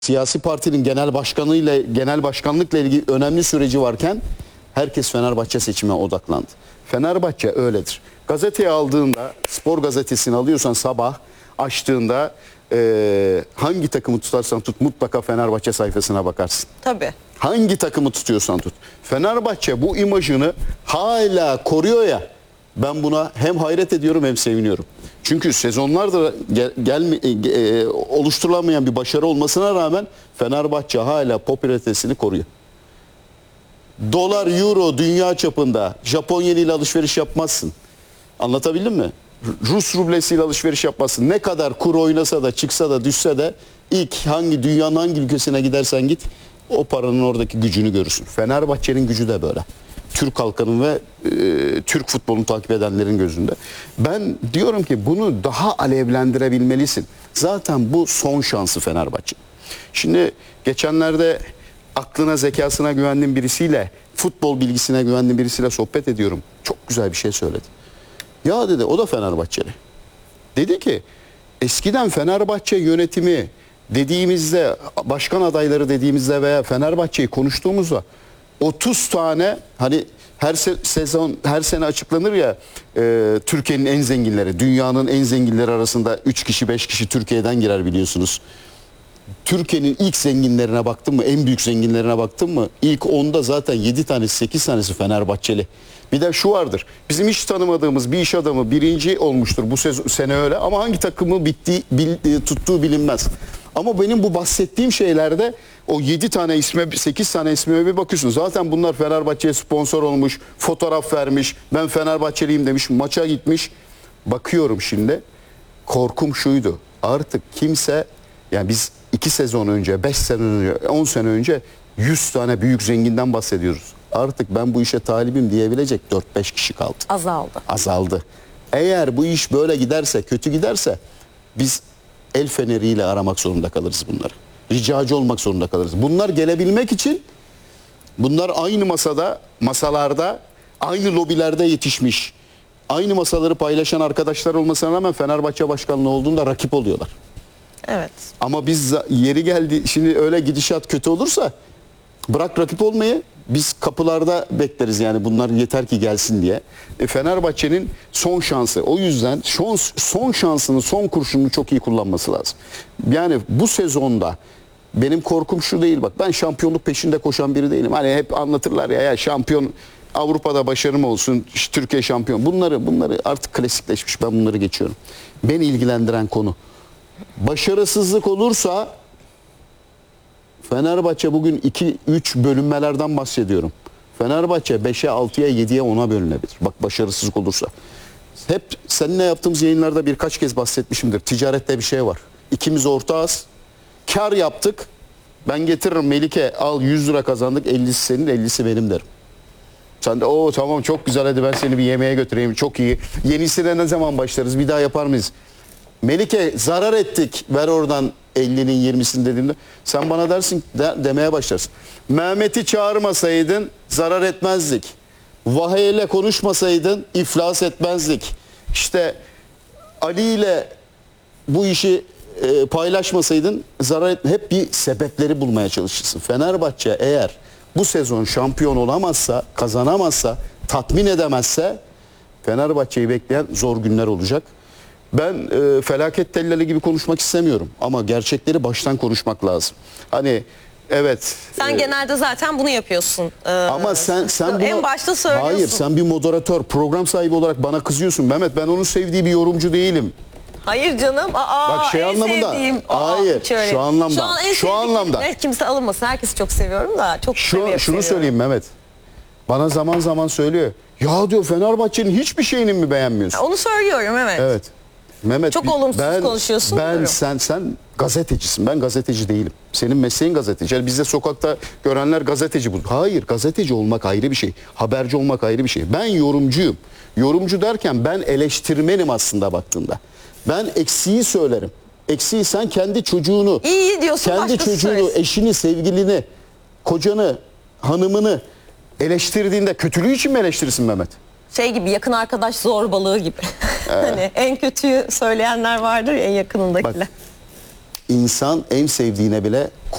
siyasi partinin genel başkanlıkla ilgili önemli süreci varken herkes Fenerbahçe seçime odaklandı. Fenerbahçe öyledir. Gazeteyi aldığında, spor gazetesini alıyorsan sabah açtığında hangi takımı tutarsan tut mutlaka Fenerbahçe sayfasına bakarsın. Tabii. Hangi takımı tutuyorsan tut. Fenerbahçe bu imajını hala koruyor ya. Ben buna hem hayret ediyorum hem seviniyorum. Çünkü sezonlardır oluşturulamayan bir başarı olmasına rağmen Fenerbahçe hala popülaritesini koruyor. Dolar, euro dünya çapında Japon yeniyle alışveriş yapmazsın. Anlatabildim mi? Rus rublesiyle alışveriş yapmazsın. Ne kadar kur oynasa da çıksa da düşse de ilk dünyanın hangi ülkesine gidersen git o paranın oradaki gücünü görürsün. Fenerbahçe'nin gücü de böyle. Türk halkının ve Türk futbolunu takip edenlerin gözünde. Ben diyorum ki bunu daha alevlendirebilmelisin. Zaten bu son şansı Fenerbahçe. Şimdi geçenlerde aklına zekasına güvendiğim birisiyle, futbol bilgisine güvendiğim birisiyle sohbet ediyorum. Çok güzel bir şey söyledi. Ya dedi, o da Fenerbahçeli. Dedi ki eskiden Fenerbahçe yönetimi dediğimizde, başkan adayları dediğimizde veya Fenerbahçe'yi konuştuğumuzda 30 tane hani her sene açıklanır ya Türkiye'nin en zenginleri, dünyanın en zenginleri arasında 3 kişi 5 kişi Türkiye'den girer biliyorsunuz. Türkiye'nin ilk zenginlerine baktın mı, en büyük zenginlerine baktın mı? İlk 10'da zaten 7 tanesi 8 tanesi Fenerbahçeli. Bir de şu vardır. Bizim hiç tanımadığımız bir iş adamı birinci olmuştur bu sene öyle ama hangi takımı tuttuğu bilinmez. Ama benim bu bahsettiğim şeylerde o 7 tane isme 8 tane isme bir bakıyorsun. Zaten bunlar Fenerbahçe'ye sponsor olmuş, fotoğraf vermiş, ben Fenerbahçeliyim demiş, maça gitmiş. Bakıyorum şimdi, korkum şuydu. Artık kimse, yani biz 2 sezon önce, 5 sene önce, 10 sene önce 100 tane büyük zenginden bahsediyoruz. Artık ben bu işe talibim diyebilecek 4-5 kişi kaldı. Azaldı. Eğer bu iş böyle giderse, kötü giderse biz el feneriyle aramak zorunda kalırız bunları. Ricacı olmak zorunda kalırız. Bunlar gelebilmek için bunlar aynı masalarda, aynı lobilerde yetişmiş, aynı masaları paylaşan arkadaşlar olmasına rağmen Fenerbahçe başkanlığı olduğunda rakip oluyorlar. Evet. Ama biz yeri geldi, şimdi öyle gidişat kötü olursa bırak rakip olmayı, biz kapılarda bekleriz yani bunlar yeter ki gelsin diye. Fenerbahçe'nin son şansı. O yüzden son şansını, son kurşununu çok iyi kullanması lazım. Yani bu sezonda benim korkum şu değil, bak ben şampiyonluk peşinde koşan biri değilim. Hani hep anlatırlar ya şampiyon Avrupa'da başarım olsun, Türkiye şampiyon. Bunları artık klasikleşmiş. Ben bunları geçiyorum. Beni ilgilendiren konu. Başarısızlık olursa Fenerbahçe bugün 2-3 bölünmelerden bahsediyorum. Fenerbahçe 5'e 6'ya 7'ye 10'a bölünebilir. Bak başarısızlık olursa. Hep seninle yaptığımız yayınlarda birkaç kez bahsetmişimdir. Ticarette bir şey var. İkimiz ortağız. Kar yaptık. Ben getiririm Melike al 100 lira kazandık. 50'si senin 50'si benim derim. Sen de o tamam çok güzel hadi ben seni bir yemeğe götüreyim çok iyi. Yenisine ne zaman başlarız bir daha yapar mıyız? Melike zarar ettik ver oradan 50'nin 20'sini dediğimde sen bana dersin demeye başlarsın. Mehmet'i çağırmasaydın zarar etmezdik. Vahiy ile konuşmasaydın iflas etmezdik. İşte Ali ile bu işi paylaşmasaydın hep bir sebepleri bulmaya çalışırsın. Fenerbahçe eğer bu sezon şampiyon olamazsa, kazanamazsa, tatmin edemezse Fenerbahçe'yi bekleyen zor günler olacak. Ben felaket telleri gibi konuşmak istemiyorum ama gerçekleri baştan konuşmak lazım. Hani evet. Sen genelde zaten bunu yapıyorsun. Ama sen bunu en başta söylüyorsun. Hayır, sen bir moderatör, program sahibi olarak bana kızıyorsun. Mehmet ben onun sevdiği bir yorumcu değilim. Hayır canım. Bak şey anlamında. Hayır, şu anlamda. Şu anlamda. Kimse alınmasın. Herkesi çok seviyorum da çok şunu söyleyeyim Mehmet. Bana zaman zaman söylüyor. Ya diyor Fenerbahçe'nin hiçbir şeyini mi beğenmiyorsun? Onu söylüyorum evet. Evet. Mehmet çok olumsuz konuşuyorsun. Sen gazetecisin. Ben gazeteci değilim. Senin mesleğin gazeteci. Yani bizde sokakta görenler gazeteci bu. Hayır, gazeteci olmak ayrı bir şey. Haberci olmak ayrı bir şey. Ben yorumcuyum. Yorumcu derken ben eleştirmenim aslında baktığında. Ben eksiği söylerim. Eksiği sen kendi çocuğunu, İyi diyorsun, kendi çocuğunu, söylesin. eşini, sevgilini, kocanı, hanımını eleştirdiğinde kötülüğü için mi eleştirirsin Mehmet? Şey gibi yakın arkadaş zorbalığı gibi. Hani en kötüyü söyleyenler vardır ya en yakınındakiler. Bak, İnsan en sevdiğine bile